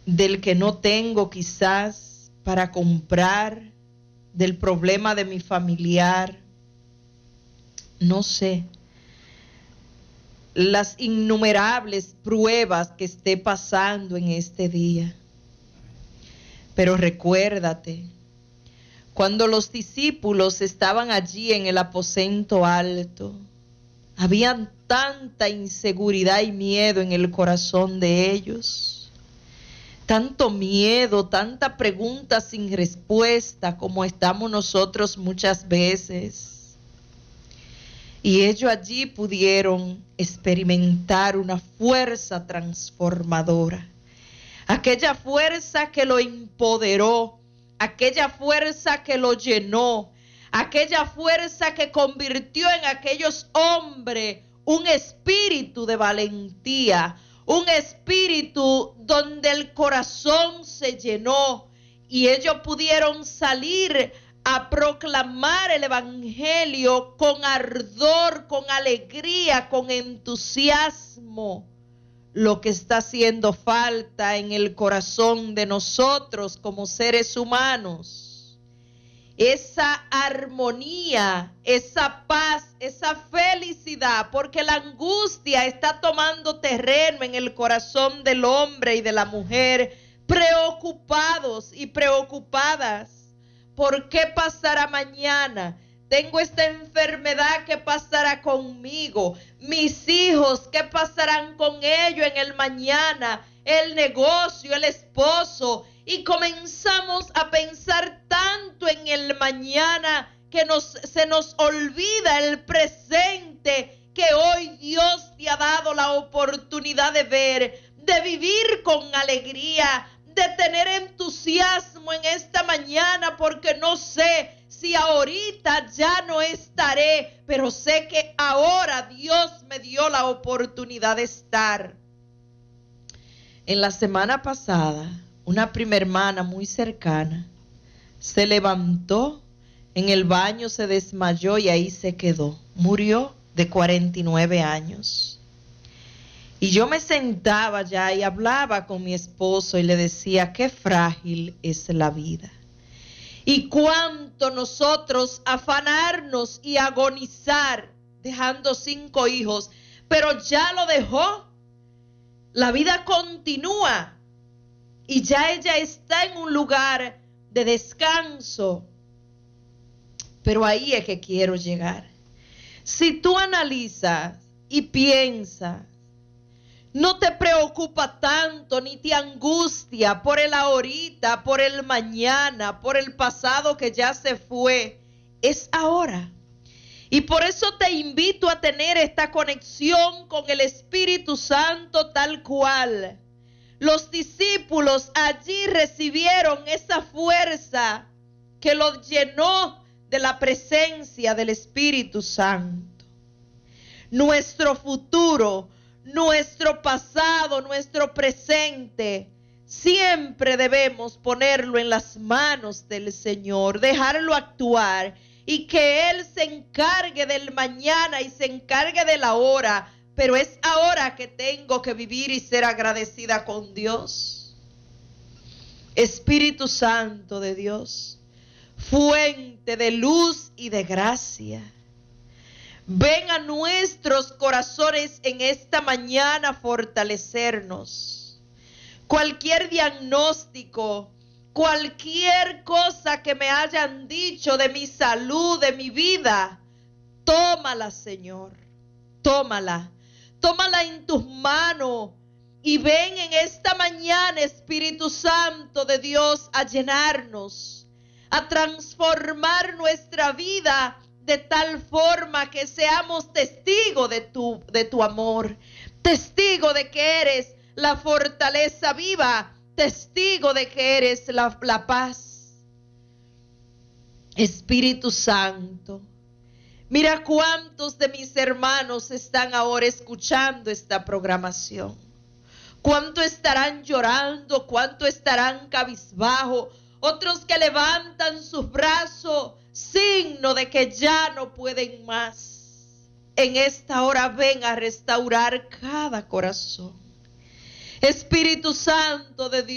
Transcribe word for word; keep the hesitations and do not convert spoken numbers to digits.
del que no tengo quizás para comprar, del problema de mi familiar, no sé, las innumerables pruebas que esté pasando en este día. Pero recuérdate, cuando los discípulos estaban allí en el aposento alto, había tanta inseguridad y miedo en el corazón de ellos. Tanto miedo, tanta pregunta sin respuesta como estamos nosotros muchas veces. Y ellos allí pudieron experimentar una fuerza transformadora. Aquella fuerza que lo empoderó, aquella fuerza que lo llenó, aquella fuerza que convirtió en aquellos hombres un espíritu de valentía, un espíritu donde el corazón se llenó y ellos pudieron salir a proclamar el evangelio con ardor, con alegría, con entusiasmo. Lo que está haciendo falta en el corazón de nosotros como seres humanos, esa armonía, esa paz, esa felicidad, porque la angustia está tomando terreno en el corazón del hombre y de la mujer, preocupados y preocupadas. ¿Por qué pasará mañana? Tengo esta enfermedad, ¿qué pasará conmigo? Mis hijos, ¿qué pasarán con ellos en el mañana? El negocio, el esposo. Y comenzamos a pensar tanto en el mañana que nos, se nos olvida el presente que hoy Dios te ha dado la oportunidad de ver, de vivir con alegría, de tener entusiasmo en esta mañana, porque no sé si ahorita ya no estaré, pero sé que ahora Dios me dio la oportunidad de estar. En la semana pasada, una prima hermana muy cercana se levantó en el baño, se desmayó y ahí se quedó. Murió de cuarenta y nueve años. Y yo me sentaba ya y hablaba con mi esposo y le decía, qué frágil es la vida. Y cuánto nosotros afanarnos y agonizar dejando cinco hijos, pero ya lo dejó. La vida continúa y ya ella está en un lugar de descanso. Pero ahí es que quiero llegar. Si tú analizas y piensas, no te preocupa tanto ni te angustia por el ahorita, por el mañana, por el pasado que ya se fue. Es ahora. Y por eso te invito a tener esta conexión con el Espíritu Santo tal cual. Los discípulos allí recibieron esa fuerza que los llenó de la presencia del Espíritu Santo. Nuestro futuro, nuestro pasado, nuestro presente, siempre debemos ponerlo en las manos del Señor, dejarlo actuar y que Él se encargue del mañana y se encargue de la hora. Pero es ahora que tengo que vivir y ser agradecida con Dios. Espíritu Santo de Dios, fuente de luz y de gracia, ven a nuestros corazones en esta mañana a fortalecernos. Cualquier diagnóstico, cualquier cosa que me hayan dicho de mi salud, de mi vida, tómala, Señor, tómala. Tómala en tus manos y ven en esta mañana, Espíritu Santo de Dios, a llenarnos, a transformar nuestra vida de tal forma que seamos testigos de tu, de tu amor, testigo de que eres la fortaleza viva, testigo de que eres la, la paz. Espíritu Santo, mira cuántos de mis hermanos están ahora escuchando esta programación. Cuánto estarán llorando, cuánto estarán cabizbajo. Otros que levantan sus brazos, signo de que ya no pueden más. En esta hora ven a restaurar cada corazón. Espíritu Santo de Dios.